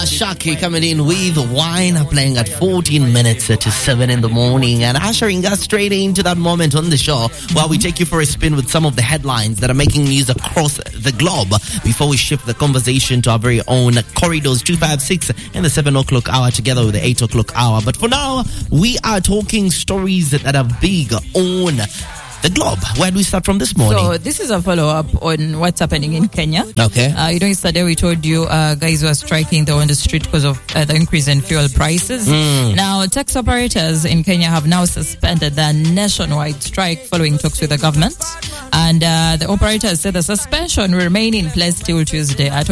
Shaki coming in with Wine, playing at 14 minutes to 7 in the morning and ushering us straight into that moment on the show while we take you for a spin with some of the headlines that are making news across the globe before we shift the conversation to our very own Corridors 256 and the 7 o'clock hour together with the 8 o'clock hour. But for now, we are talking stories that are big on the globe. Where do we start from this morning? So this is a follow-up on what's happening in Kenya. Okay. Yesterday we told you guys were striking on the street because of the increase in fuel prices. Now, taxi operators in Kenya have now suspended their nationwide strike following talks with the government. And the operators said the suspension will remain in place till Tuesday. They're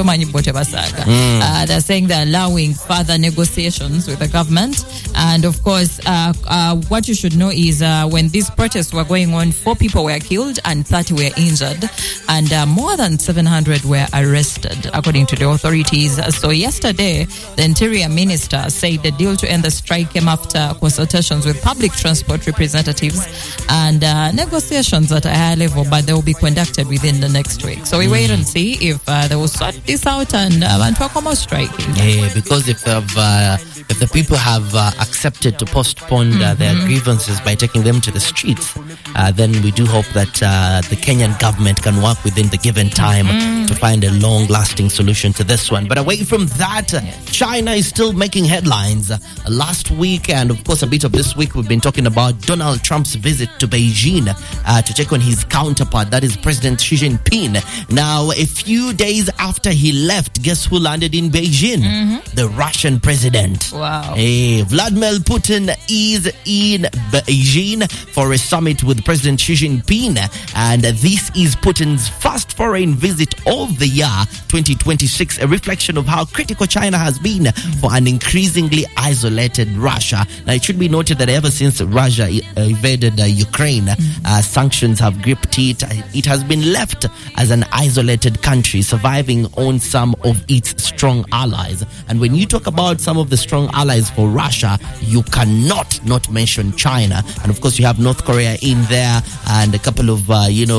saying they're allowing further negotiations with the government. And of course, what you should know is when these protests were going on, 4 people were killed and 30 were injured, and more than 700 were arrested, according to the authorities. So yesterday, the Interior Minister said the deal to end the strike came after consultations with public transport representatives and negotiations at a higher level, but they will be conducted within the next week. So we wait and see if they will sort this out and talk about striking. Yeah, because if the people have accepted to postpone their grievances by taking them to the streets, then we do hope that the Kenyan government can work within the given time to find a long-lasting solution to this one. But away from that, China is still making headlines. Last week, and of course a bit of this week, we've been talking about Donald Trump's visit to Beijing to check on his counterpart, that is President Xi Jinping. Now, a few days after he left, guess who landed in Beijing? The Russian president. Wow. Hey, Vladimir Putin is in Beijing for a summit with President Xi Jinping, and this is Putin's first foreign visit of the year 2026, a reflection of how critical China has been for an increasingly isolated Russia. Now, it should be noted that ever since Russia invaded Ukraine, sanctions have gripped it. It has been left as an isolated country, surviving on some of its strong allies. And when you talk about some of the strong allies for Russia, you cannot not mention China. And of course, you have North Korea in there and a couple of,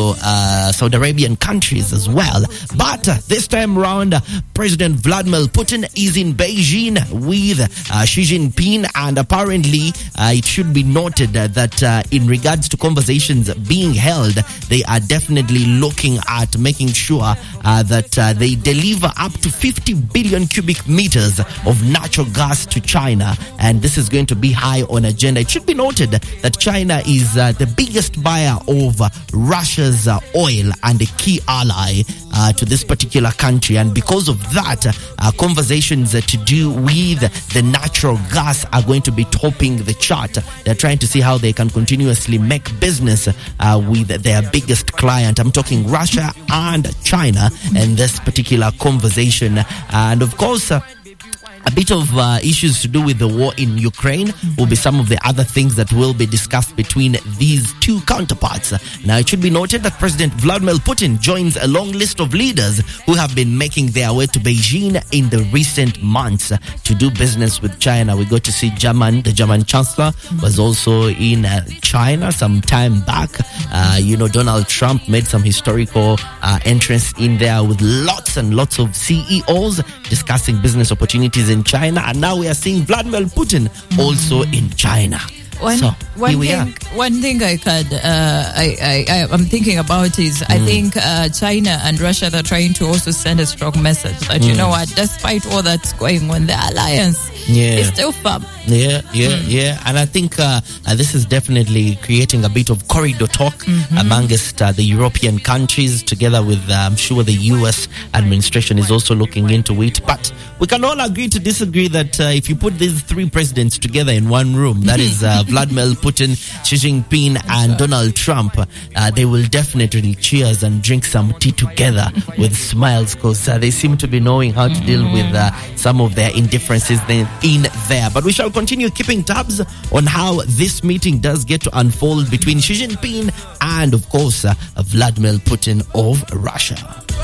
Saudi Arabian countries as well. But this time around, President Vladimir Putin is in Beijing with Xi Jinping, and apparently it should be noted that in regards to conversations being held, they are definitely looking at making sure that they deliver up to 50 billion cubic meters of natural gas to China, and this is going to be high on agenda. It should be noted that China is the biggest buyer of Russia's oil and a key ally to this particular country, and because of that, conversations to do with the natural gas are going to be topping the chart. They're trying to see how they can continuously make business with their biggest client. I'm talking Russia and China in this particular conversation, and of course, a bit of issues to do with the war in Ukraine will be some of the other things that will be discussed between these two counterparts. Now, it should be noted that President Vladimir Putin joins a long list of leaders who have been making their way to Beijing in the recent months to do business with China. We got to see the German Chancellor was also in China some time back. Donald Trump made some historical entrance in there with lots and lots of CEOs discussing business opportunities in China, and now we are seeing Vladimir Putin also in China. One thing I'm thinking about is I think China and Russia are trying to also send a strong message that you know what, despite all that's going on, the alliance is still firm. And I think this is definitely creating a bit of corridor talk amongst the European countries, together with I'm sure the US administration is also looking into it. But we can all agree to disagree that if you put these 3 presidents together in one room, that is Vladimir Putin, Xi Jinping, and Donald Trump, they will definitely cheers and drink some tea together with smiles, because they seem to be knowing how to deal with some of their indifferences in there. But we shall continue keeping tabs on how this meeting does get to unfold between Xi Jinping and, of course, Vladimir Putin of Russia.